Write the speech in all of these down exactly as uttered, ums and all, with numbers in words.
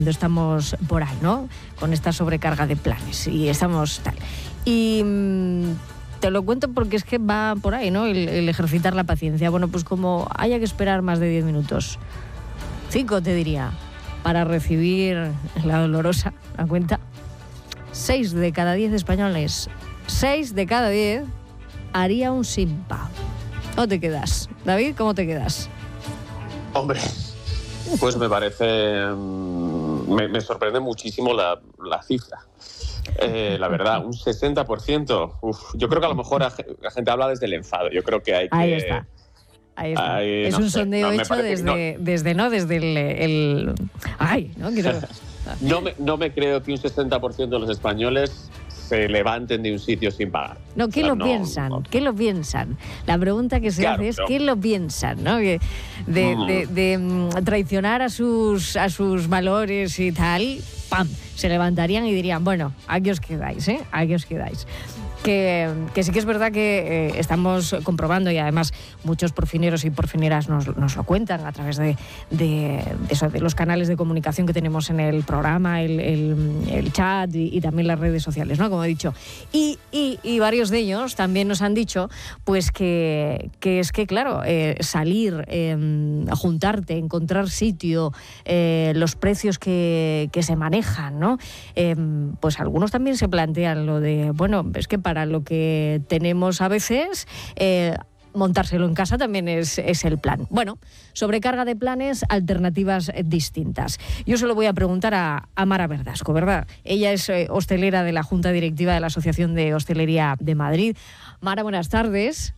estamos por ahí, ¿no? Con esta sobrecarga de planes y estamos tal. Y mmm, te lo cuento porque es que va por ahí, ¿no? El, el ejercitar la paciencia. Bueno, pues como haya que esperar más de diez minutos, cinco te diría, para recibir la dolorosa, la cuenta, seis de cada diez españoles, seis de cada diez haría un simpa. ¿Cómo te quedas? David, ¿cómo te quedas? Hombre, pues me parece... Me, me sorprende muchísimo la, la cifra. Eh, la verdad, un sesenta por ciento. Uf, yo creo que a lo mejor la gente habla desde el enfado. Yo creo que hay que... Ahí está. Ahí está. Ahí, es no un sé, sondeo no, hecho desde, no. desde, ¿no? Desde el... el... Ay, ¿no? Quiero... no, me, no me creo que un sesenta por ciento de los españoles se levanten de un sitio sin pagar. No, ¿qué o sea, lo no, piensan? No. ¿Qué lo piensan? La pregunta que se claro, hace es, pero... ¿qué lo piensan? ¿No? De, de, mm. de, de, de traicionar a sus, a sus valores y tal, ¡pam! Se levantarían y dirían, bueno, aquí os quedáis, ¿eh? Aquí os quedáis. Que, que sí que es verdad que eh, estamos comprobando, y además muchos porfineros y porfineras nos, nos lo cuentan a través de, de, de, eso, de los canales de comunicación que tenemos en el programa, el, el, el chat y, y también las redes sociales, ¿no? Como he dicho. Y, y, y varios de ellos también nos han dicho pues que, que es que, claro, eh, salir, eh, juntarte, encontrar sitio, eh, los precios que, que se manejan, ¿no? Eh, pues algunos también se plantean lo de, bueno, es que para lo que tenemos a veces, eh, montárselo en casa también es, es el plan. Bueno, sobrecarga de planes, alternativas distintas. Yo se lo voy a preguntar a, a Mara Verdasco, ¿verdad? Ella es eh, hostelera de la Junta Directiva de la Asociación de Hostelería de Madrid. Mara, buenas tardes.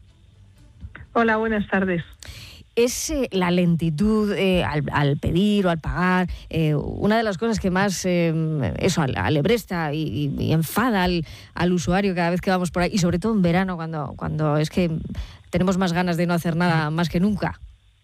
Hola, buenas tardes. ¿Es eh, la lentitud eh, al, al pedir o al pagar eh, una de las cosas que más eh, eso alebresta y, y, y enfada al, al usuario cada vez que vamos por ahí, y sobre todo en verano cuando, cuando es que tenemos más ganas de no hacer nada más que nunca?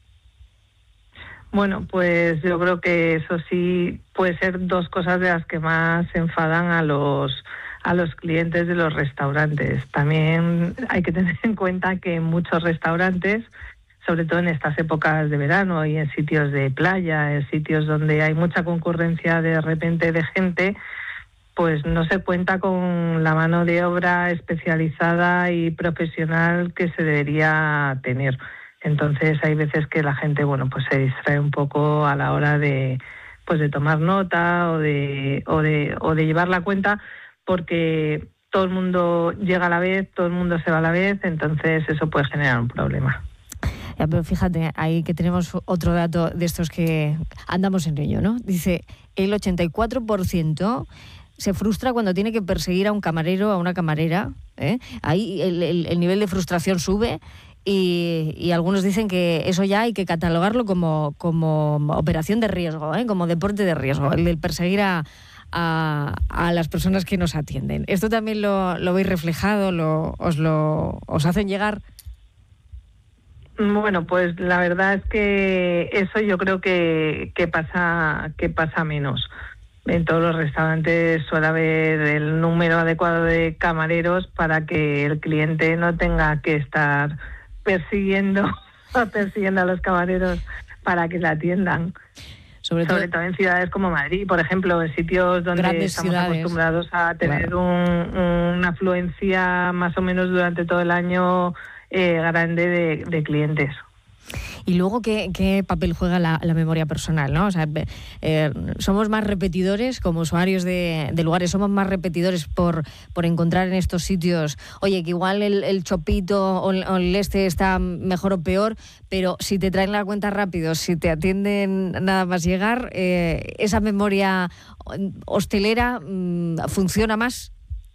Bueno, pues yo creo que eso sí puede ser dos cosas de las que más enfadan a los a los clientes de los restaurantes. También hay que tener en cuenta que en muchos restaurantes, sobre todo en estas épocas de verano y en sitios de playa, en sitios donde hay mucha concurrencia de repente de gente, pues no se cuenta con la mano de obra especializada y profesional que se debería tener. Entonces hay veces que la gente, bueno, pues se distrae un poco a la hora de, pues de tomar nota o de, o de, o de llevar la cuenta, porque todo el mundo llega a la vez, todo el mundo se va a la vez, entonces eso puede generar un problema. Ya, pero fíjate, ahí que tenemos otro dato de estos que andamos en ello, ¿no? Dice, el ochenta y cuatro por ciento se frustra cuando tiene que perseguir a un camarero, a una camarera, ¿eh? Ahí el, el, el nivel de frustración sube y, y algunos dicen que eso ya hay que catalogarlo como, como operación de riesgo, ¿eh? Como deporte de riesgo, el del perseguir a, a, a las personas que nos atienden. ¿Esto también lo, lo veis reflejado? Lo, os, lo, ¿Os hacen llegar? Bueno, pues la verdad es que eso yo creo que, que pasa que pasa menos. En todos los restaurantes suele haber el número adecuado de camareros para que el cliente no tenga que estar persiguiendo, persiguiendo a los camareros para que la atiendan. Sobre todo, Sobre todo en ciudades como Madrid, por ejemplo, en sitios donde estamos ciudades. acostumbrados a tener claro. un, una afluencia más o menos durante todo el año Eh, grande de, de clientes. Y luego, ¿qué, qué papel juega la, la memoria personal, ¿no? O sea, eh, somos más repetidores como usuarios de, de lugares, somos más repetidores por, por encontrar en estos sitios, oye, que igual el, el chopito o el, o el este está mejor o peor, pero si te traen la cuenta rápido, si te atienden nada más llegar, eh, esa memoria hostelera mmm, ¿funciona más?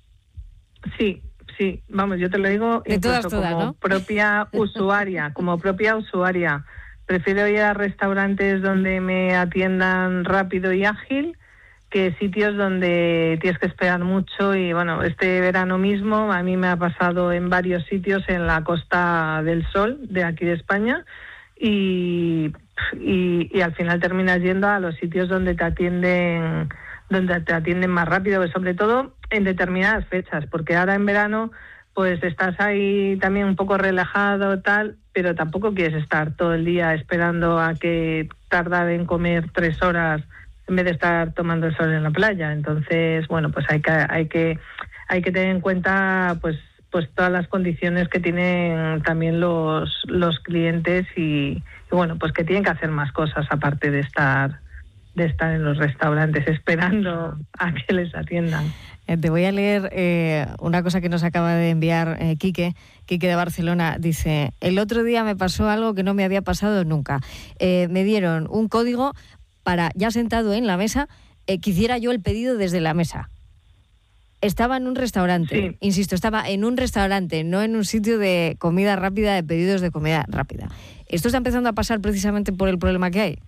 Sí. Sí, vamos, yo te lo digo de incluso todas, todas, como ¿no? propia usuaria, como propia usuaria. Prefiero ir a restaurantes donde me atiendan rápido y ágil que sitios donde tienes que esperar mucho. Y bueno, este verano mismo a mí me ha pasado en varios sitios en la Costa del Sol de aquí de España y, y, y al final terminas yendo a los sitios donde te atienden donde te atienden más rápido, sobre todo en determinadas fechas, porque ahora en verano pues estás ahí también un poco relajado tal, pero tampoco quieres estar todo el día esperando a que tardar en comer tres horas en vez de estar tomando el sol en la playa. Entonces, bueno, pues hay que hay que hay que tener en cuenta pues pues todas las condiciones que tienen también los los clientes y, y bueno, pues que tienen que hacer más cosas aparte de estar de estar en los restaurantes esperando a que les atiendan. Eh, te voy a leer eh, una cosa que nos acaba de enviar eh, Quique, Quique de Barcelona. Dice, el otro día me pasó algo que no me había pasado nunca. Eh, me dieron un código para, ya sentado en la mesa, eh, que hiciera yo el pedido desde la mesa. Estaba en un restaurante, sí. Insisto, estaba en un restaurante, no en un sitio de comida rápida, de pedidos de comida rápida. ¿Esto está empezando a pasar precisamente por el problema que hay?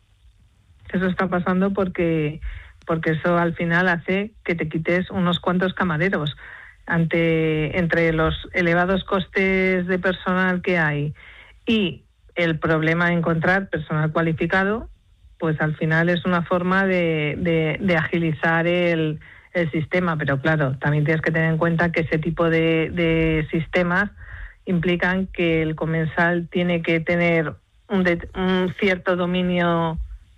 Eso está pasando porque, porque eso al final hace que te quites unos cuantos camareros. Ante, entre los elevados costes de personal que hay y el problema de encontrar personal cualificado, pues al final es una forma de, de, de agilizar el... el sistema, pero claro, también tienes que tener en cuenta que ese tipo de, de sistemas implican que el comensal tiene que tener un, de, un cierto dominio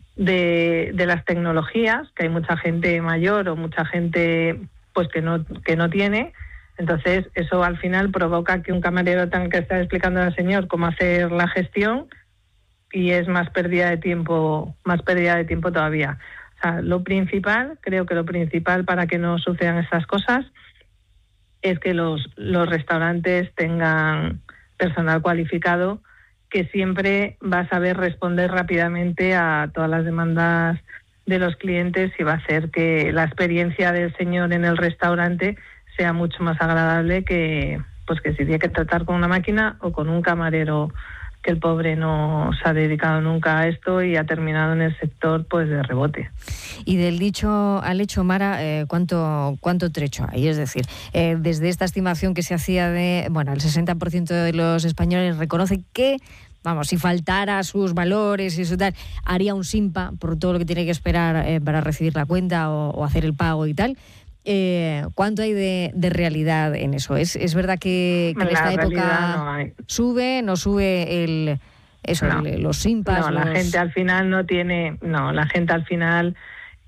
de, de las tecnologías, que hay mucha gente mayor o mucha gente pues que no que no tiene. Entonces eso al final provoca que un camarero tenga que estar explicando al señor cómo hacer la gestión y es más pérdida de tiempo, más pérdida de tiempo todavía. O sea, lo principal, creo que lo principal para que no sucedan estas cosas es que los, los restaurantes tengan personal cualificado que siempre va a saber responder rápidamente a todas las demandas de los clientes y va a hacer que la experiencia del señor en el restaurante sea mucho más agradable que, pues que si tiene que tratar con una máquina o con un camarero que el pobre no se ha dedicado nunca a esto y ha terminado en el sector pues de rebote. Y del dicho al hecho, Mara, eh, ¿cuánto, cuánto trecho hay? Es decir, eh, desde esta estimación que se hacía de, bueno, el sesenta por ciento de los españoles reconoce que, vamos, si faltara sus valores y su tal, haría un simpa por todo lo que tiene que esperar eh, para recibir la cuenta o, o hacer el pago y tal. Eh, ¿Cuánto hay de, de realidad en eso? ¿Es, es verdad que, que en esta época no sube, no sube el eso, no. el, los simpas? No, los... la gente al final no tiene... No, la gente al final...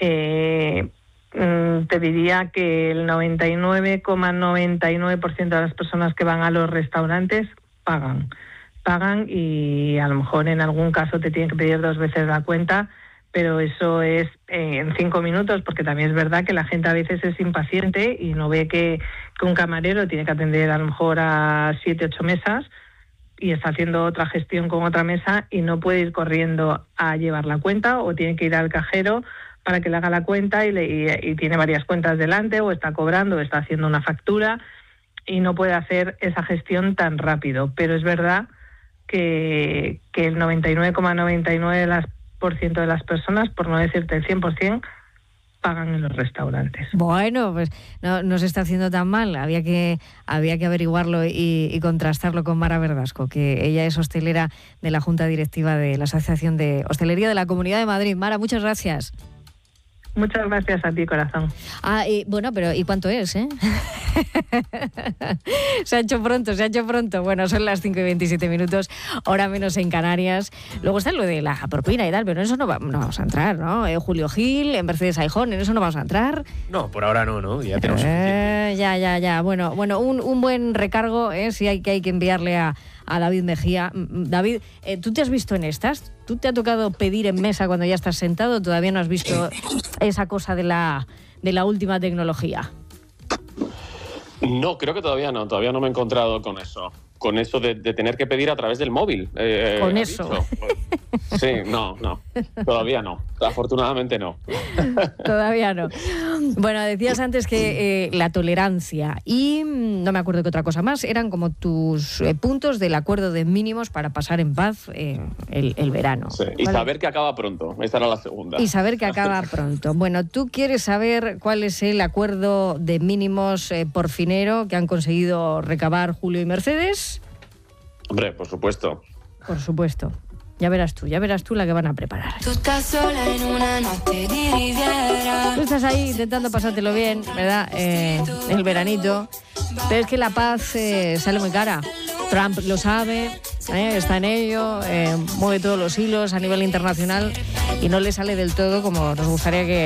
Eh, te diría que el noventa y nueve coma noventa y nueve por ciento de las personas que van a los restaurantes pagan. Pagan y a lo mejor en algún caso te tienen que pedir dos veces la cuenta, pero eso es eh, en cinco minutos, porque también es verdad que la gente a veces es impaciente y no ve que, que un camarero tiene que atender a lo mejor a siete, ocho mesas y está haciendo otra gestión con otra mesa y no puede ir corriendo a llevar la cuenta o tiene que ir al cajero para que le haga la cuenta y, le, y, y tiene varias cuentas delante o está cobrando o está haciendo una factura y no puede hacer esa gestión tan rápido. Pero es verdad que, que el noventa y nueve coma noventa y nueve por ciento de las personas, por no decirte el cien por ciento, pagan en los restaurantes. Bueno, pues no, no se está haciendo tan mal. Había que había que averiguarlo y, y contrastarlo con Mara Verdasco, que ella es hostelera de la Junta Directiva de la Asociación de Hostelería de la Comunidad de Madrid. Mara, muchas gracias. Muchas gracias a ti, corazón. Ah, y, bueno, pero ¿y cuánto es, eh? Se ha hecho pronto, se ha hecho pronto. Bueno, son las cinco y veintisiete minutos, hora menos en Canarias. Luego está lo de la propina y tal, pero en eso no, va, no vamos a entrar, ¿no? Eh, Julio Gil, en Mercedes Aijón, en eso no vamos a entrar. No, por ahora no, ¿no? Ya tenemos eh, Ya, ya, ya. Bueno, bueno un, un buen recargo, ¿eh? Si hay que, hay que enviarle a, a David Mejía. David, eh, ¿tú te has visto en estas? ¿Tú te ha tocado pedir en mesa cuando ya estás sentado? ¿Todavía no has visto esa cosa de la, de la última tecnología? No, creo que todavía no. Todavía no me he encontrado con eso. Con eso de, de tener que pedir a través del móvil. Eh, con eso. Dicho. Sí, no, no. Todavía no. Afortunadamente no. Todavía no. Bueno, decías antes que eh, la tolerancia y no me acuerdo qué otra cosa más eran como tus eh, puntos del acuerdo de mínimos para pasar en paz eh, el, el verano. Sí. Y ¿vale? Saber que acaba pronto. Esta era la segunda. Y saber que acaba pronto. Bueno, ¿tú quieres saber cuál es el acuerdo de mínimos eh, por finero que han conseguido recabar Julio y Mercedes? Hombre, por supuesto. Por supuesto. Ya verás tú, ya verás tú la que van a preparar. Tú estás sola en una noche de Riviera. Tú estás ahí intentando pasártelo bien, ¿verdad? Eh, el veranito. Pero es que la paz eh, sale muy cara. Trump lo sabe, eh, está en ello, eh, mueve todos los hilos a nivel internacional y no le sale del todo como nos gustaría que